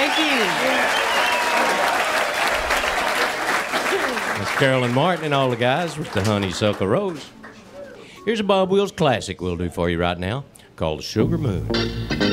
Thank you. That's Carolyn Martin and all the guys with the Honeysuckle Rose. Here's a Bob Wills classic we'll do for you right now called Sugar Moon.